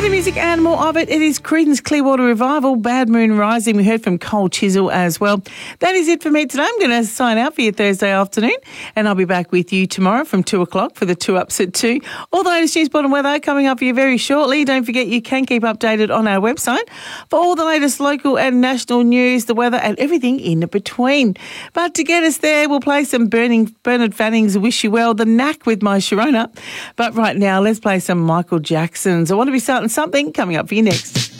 Play the music and more of it. It is Creedence Clearwater Revival, Bad Moon Rising. We heard from Cole Chisel as well. That is it for me today. I'm going to sign out for you Thursday afternoon, and I'll be back with you tomorrow from 2 o'clock for the 2 Ups at 2. All the latest news, sport and weather coming up for you very shortly. Don't forget you can keep updated on our website for all the latest local and national news, the weather and everything in between. But to get us there, we'll play some Bernard Fanning's Wish You Well, The Knack with my Sharona. But right now, let's play some Michael Jackson's I Want to Be Starting Something coming up for you next.